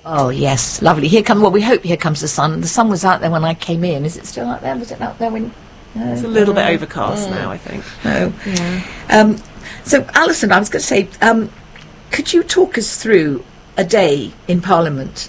Oh, yes, lovely. We hope here comes the sun. The sun was out there when I came in. Is it still out there? Was it out there when... No, it's a little bit overcast now, I think. No. Yeah. So, Alison, I was going to say, could you talk us through a day in Parliament?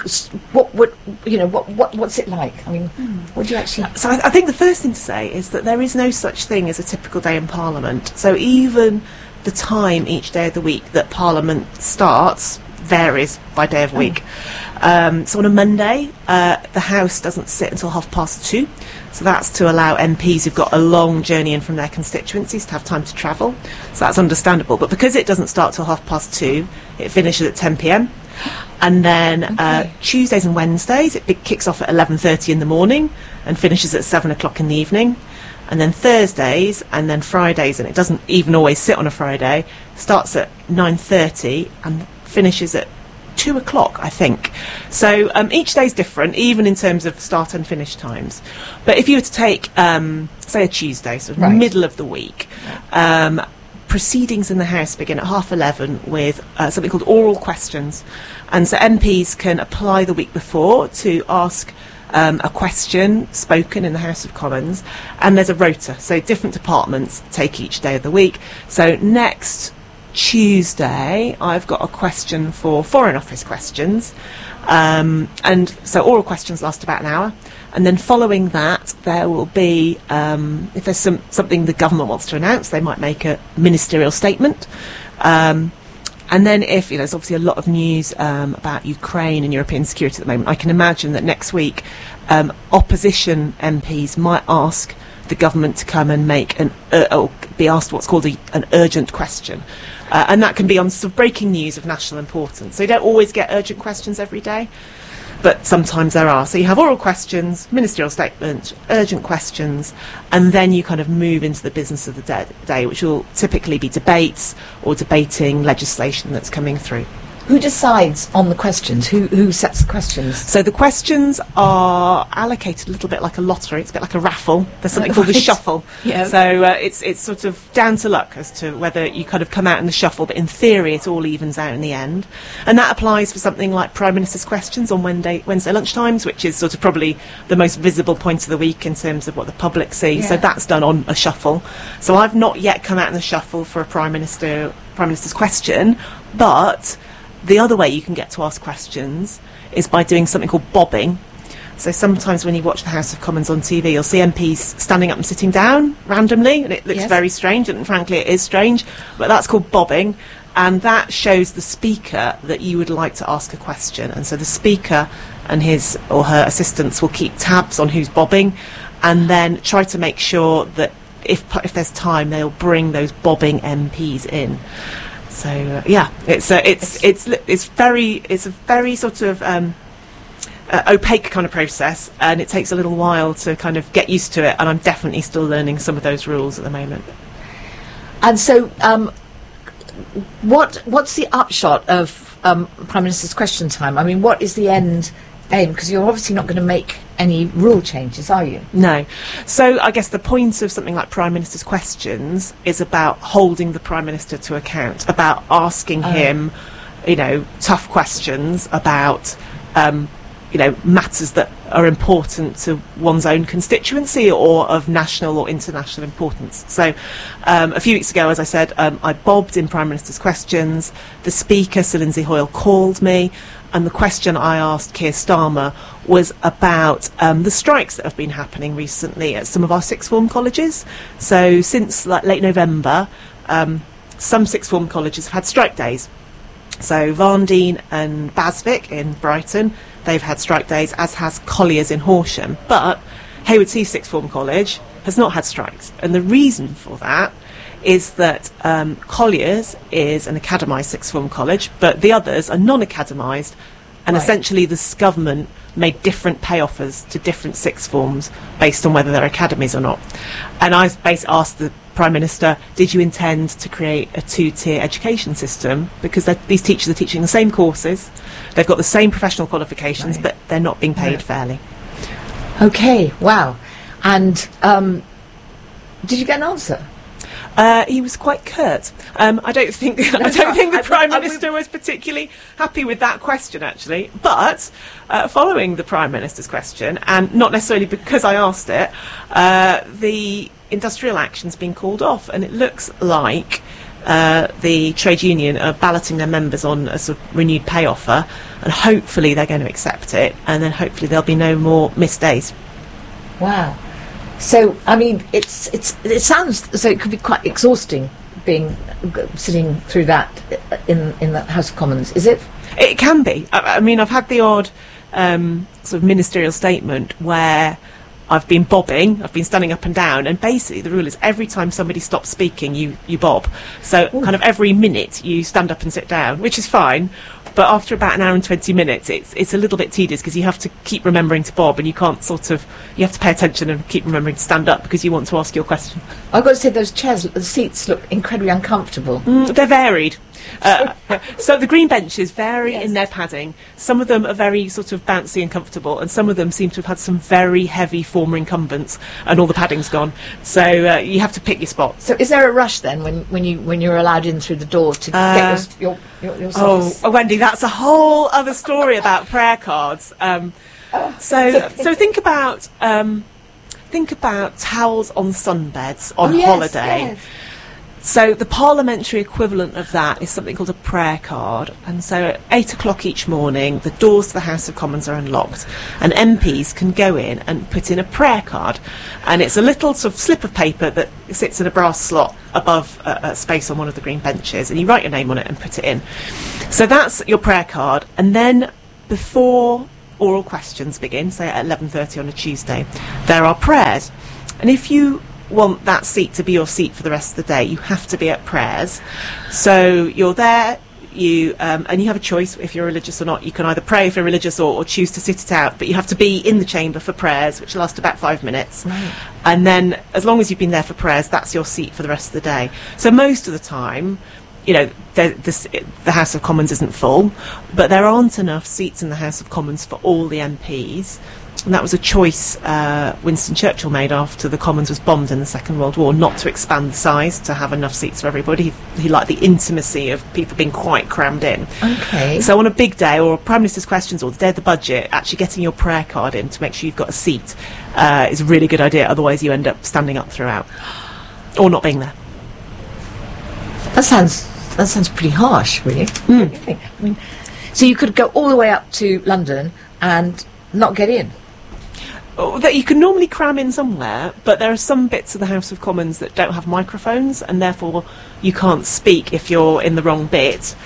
What's it like? I mean, what do you actually... So I think the first thing to say is that there is no such thing as a typical day in Parliament. So even the time each day of the week that Parliament starts varies by day of week. So on a Monday, the House doesn't sit until 2:30. So that's to allow MPs who've got a long journey in from their constituencies to have time to travel. So that's understandable. But because it doesn't start till 2:30, it finishes at 10 p.m. And then Tuesdays and Wednesdays, it kicks off at 11:30 in the morning and finishes at 7 o'clock in the evening. And then Thursdays and then Fridays, and it doesn't even always sit on a Friday, starts at 9:30 and finishes at 2 o'clock, I think. So each day's different, even in terms of start and finish times. But if you were to take, say, a Tuesday, so middle of the week, proceedings in the House begin at 11:30 with something called oral questions. And so MPs can apply the week before to ask a question spoken in the House of Commons, and there's a rota, so different departments take each day of the week. So next Tuesday I've got a question for Foreign Office questions, and so oral questions last about an hour, and then following that there will be, if there's something the government wants to announce, they might make a ministerial statement, and then if there's obviously a lot of news about Ukraine and European security at the moment, I can imagine that next week opposition MPs might ask the government to come and make or be asked what's called an urgent question. And that can be on sort of breaking news of national importance. So you don't always get urgent questions every day, but sometimes there are. So you have oral questions, ministerial statements, urgent questions, and then you kind of move into the business of the day, which will typically be debates or debating legislation that's coming through. Who decides on the questions? Who sets the questions? So the questions are allocated a little bit like a lottery. It's a bit like a raffle. There's something called the shuffle. Yeah. So it's sort of down to luck as to whether you kind of come out in the shuffle, but in theory it all evens out in the end. And that applies for something like Prime Minister's questions on Wednesday lunchtimes, which is sort of probably the most visible point of the week in terms of what the public see. Yeah. So that's done on a shuffle. So I've not yet come out in the shuffle for a Prime Minister's question, but the other way you can get to ask questions is by doing something called bobbing. So sometimes when you watch the House of Commons on TV, you'll see MPs standing up and sitting down randomly, and it looks very strange, and frankly it is strange, but that's called bobbing, and that shows the Speaker that you would like to ask a question. And so the Speaker and his or her assistants will keep tabs on who's bobbing, and then try to make sure that if there's time, they'll bring those bobbing MPs in. So it's a very sort of opaque kind of process, and it takes a little while to kind of get used to it. And I'm definitely still learning some of those rules at the moment. And so, what's the upshot of Prime Minister's question time? I mean, what is the end aim? Because you're obviously not going to make any rule changes, are you? No. So I guess the point of something like Prime Minister's questions is about holding the Prime Minister to account, about asking him, tough questions about, matters that are important to one's own constituency or of national or international importance. So a few weeks ago, as I said, I bobbed in Prime Minister's questions. The Speaker, Sir Lindsay Hoyle, called me, and the question I asked Keir Starmer was about the strikes that have been happening recently at some of our sixth form colleges. So since late November, some sixth form colleges have had strike days. So Varndine and Basvick in Brighton, they've had strike days, as has Colliers in Horsham. But Haywards Heath Sixth Form College has not had strikes. And the reason for that is that Colliers is an academised sixth form college, but the others are non-academised, and essentially this government made different pay offers to different sixth forms based on whether they're academies or not. And I asked the Prime Minister, did you intend to create a two-tier education system? Because these teachers are teaching the same courses, they've got the same professional qualifications, but they're not being paid fairly. Okay, wow. And did you get an answer? He was quite curt. I don't think the Prime Minister was particularly happy with that question, actually. But following the Prime Minister's question, and not necessarily because I asked it, the industrial action's been called off, and it looks like the trade union are balloting their members on a sort of renewed pay offer, and hopefully they're going to accept it, and then hopefully there'll be no more missed days. Wow. So, I mean, it sounds as though it could be quite exhausting sitting through that in the House of Commons, is it? It can be. I mean, I've had the odd sort of ministerial statement where I've been bobbing, I've been standing up and down, and basically the rule is every time somebody stops speaking, you bob. So kind of every minute you stand up and sit down, which is fine. But after about an hour and 20 minutes, it's a little bit tedious because you have to keep remembering to bob, and you can't you have to pay attention and keep remembering to stand up because you want to ask your question. I've got to say, those the seats look incredibly uncomfortable. They're varied. So the green benches vary in their padding. Some of them are very sort of bouncy and comfortable, and some of them seem to have had some very heavy former incumbents, and all the padding's gone. So you have to pick your spot. So is there a rush then when you're allowed in through the door to get your Oh, Wendy, that's a whole other story about prayer cards. So think about towels on sunbeds on holiday. Yes. So the parliamentary equivalent of that is something called a prayer card. And so at 8 o'clock each morning, the doors to the House of Commons are unlocked, and MPs can go in and put in a prayer card. And it's a little sort of slip of paper that sits in a brass slot above a space on one of the green benches, and you write your name on it and put it in. So that's your prayer card. And then before oral questions begin, say at 11:30 on a Tuesday, there are prayers. And if you want that seat to be your seat for the rest of the day, you have to be at prayers. So you're there, and you have a choice if you're religious or not. You can either pray if you're religious or choose to sit it out, but you have to be in the chamber for prayers, which last about 5 minutes. Right. And then as long as you've been there for prayers, that's your seat for the rest of the day. So most of the time, you know, the House of Commons isn't full, but there aren't enough seats in the House of Commons for all the MPs. And that was a choice Winston Churchill made after the Commons was bombed in the Second World War, not to expand the size, to have enough seats for everybody. He liked the intimacy of people being quite crammed in. Okay. So on a big day, or Prime Minister's Questions, or the day of the budget, actually getting your prayer card in to make sure you've got a seat is a really good idea. Otherwise you end up standing up throughout, or not being there. That sounds pretty harsh, really. Don't you think? I mean, so you could go all the way up to London and not get in? That you can normally cram in somewhere, but there are some bits of the House of Commons that don't have microphones, and therefore you can't speak if you're in the wrong bit,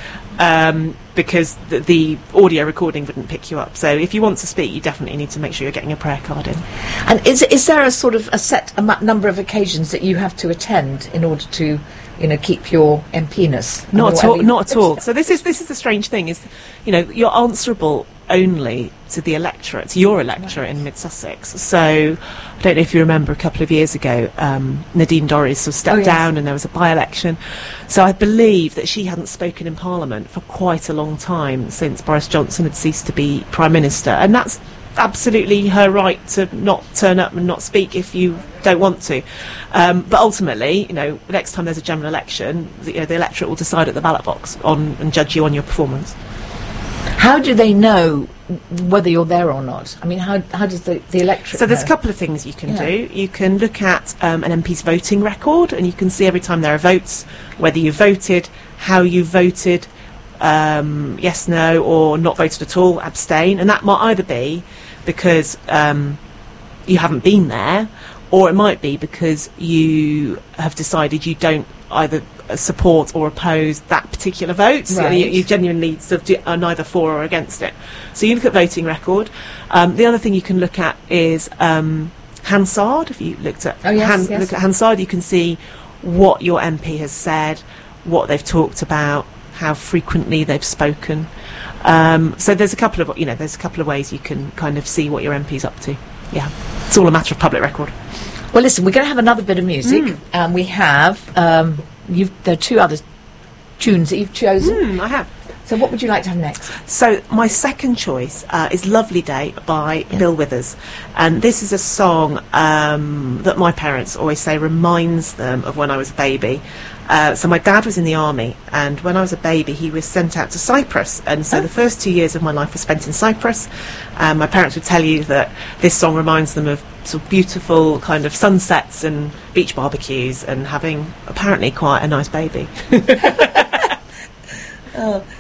because the audio recording wouldn't pick you up. So if you want to speak, you definitely need to make sure you're getting a prayer card in. And is there a sort of a set number of occasions that you have to attend in order to, you know, keep your MP-ness? Not at all. So this is the strange thing, is, you know, you're answerable only to the electorate, to your electorate in Mid-Sussex. So I don't know if you remember a couple of years ago, Nadine Dorries sort of stepped down, and there was a by-election. So I believe that she hadn't spoken in Parliament for quite a long time, since Boris Johnson had ceased to be Prime Minister, and that's absolutely her right to not turn up and not speak if you don't want to. But ultimately, you know, next time there's a general election, the electorate will decide at the ballot box and judge you on your performance. How do they know whether you're there or not? I mean, how does the electorate So there's know? a couple of things you can do. You can look at an MP's voting record, and you can see every time there are votes whether you voted, how you voted, yes, no, or not voted at all, abstain. And that might either be because you haven't been there, or it might be because you have decided you don't either support or oppose that particular vote. So Right. you genuinely sort of are neither for or against it. So you look at voting record. The other thing you can look at is Hansard. If you looked at look at Hansard, you can see what your MP has said, what they've talked about, how frequently they've spoken. So there's a couple of ways you can kind of see what your MP's up to. Yeah, it's all a matter of public record. Well, listen, we're going to have another bit of music, we have there are two other tunes that you've chosen. I have. So what would you like to have next? So my second choice is Lovely Day by Bill Withers. And this is a song that my parents always say reminds them of when I was a baby. So my dad was in the army, and when I was a baby he was sent out to Cyprus, and so the first 2 years of my life were spent in Cyprus. My parents would tell you that this song reminds them of sort of beautiful kind of sunsets and beach barbecues and having apparently quite a nice baby. Oh.